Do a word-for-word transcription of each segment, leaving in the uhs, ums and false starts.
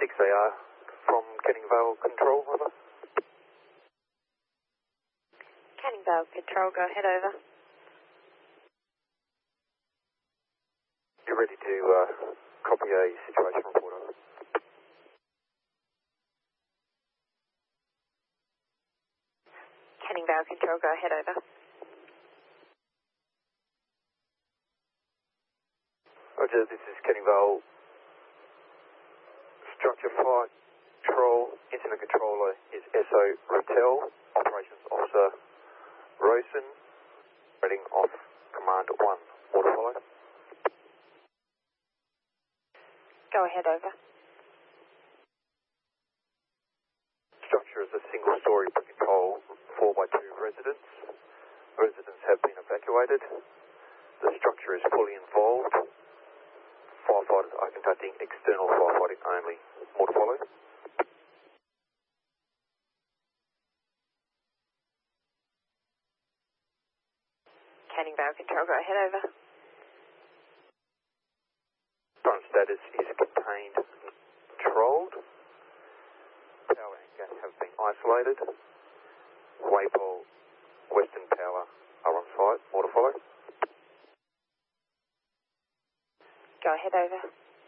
six A R from Canning Vale Control, over. Canning Vale Control, go ahead, over. You're ready to uh, copy a situation report, over. Canning Vale Control, go ahead, over. Roger, this is Canning Vale. Structure Flight Control, Incident Controller is S O Rattel, Operations Officer Rosen, reading off Command one. Order follow. Go ahead, over. Structure is a single story brick and coal, four by two residence. Residents have been evacuated. The structure is fully involved. Firefighters are conducting external firefighting only. More to follow. Canning Vale Control, go ahead, over. Current status is contained, controlled. Power and gas have been isolated. Waypole, Western Power are on site. More to follow. Go ahead, over.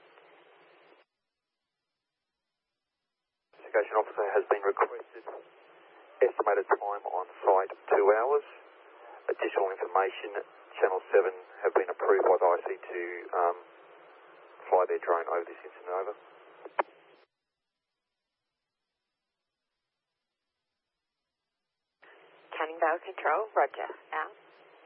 Investigation officer has been requested. Estimated time on site two hours. Additional information, Channel seven have been approved by the I C to um, fly their drone over this incident, over. Canning Vale Control, roger, out.